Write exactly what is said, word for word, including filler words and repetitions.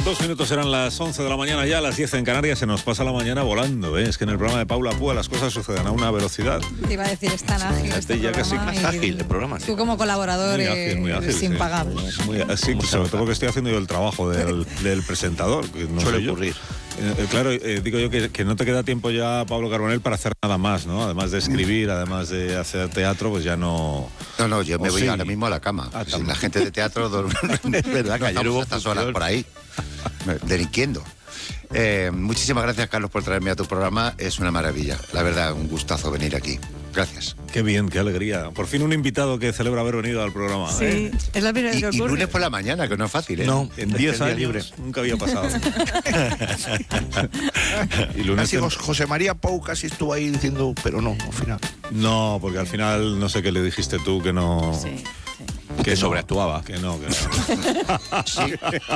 Dos minutos eran las once de la mañana ya, a las diez en Canarias. Se nos pasa la mañana volando, ¿eh? Es que en el programa de Paula Púa las cosas suceden a una velocidad. Te iba a decir, es tan ágil. Este ya casi más ágil el programa. Tú como colaborador muy ágil, muy ágil, es sí. impagable. Muy, sí, pues sobre todo porque estoy haciendo yo el trabajo del, del presentador. Que no Suele soy yo. ocurrir. Eh, claro, eh, digo yo que, que no te queda tiempo ya, Pablo Carbonell, para hacer nada más, ¿no? Además de escribir, además de hacer teatro, pues ya no... No, no, yo me ¿O voy sí? ahora mismo a la cama. Ah, Si también. la gente de teatro duerme. Es verdad que No ayer estamos hubo a estas función. horas por ahí, delinquiendo. Eh, muchísimas gracias, Carlos, por traerme a tu programa. Es una maravilla. La verdad, un gustazo venir aquí. Gracias. Qué bien, qué alegría. Por fin un invitado que celebra haber venido al programa. Sí, ¿eh? es la primera vez Y, que y ocurre. lunes por la mañana, que no es fácil, ¿eh? No, En es diez que día años libre. nunca había pasado. Y lunes Casi en- Jos- José María Pou casi estuvo ahí diciendo, pero no, al final. No, porque al final no sé qué le dijiste tú que no... Sí, sí. Que no, sobreactuaba. Que no, que no. Sí.